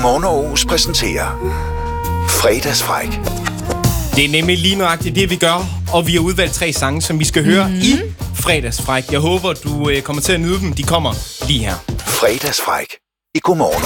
Godmorgen Aarhus præsenterer Fredagsfræk. Det er nemlig lige nøjagtigt det, vi gør, og vi har udvalgt 3 sange, som vi skal høre i Fredagsfræk. Jeg håber, du kommer til at nyde dem. De kommer lige her. Fredagsfræk i Godmorgen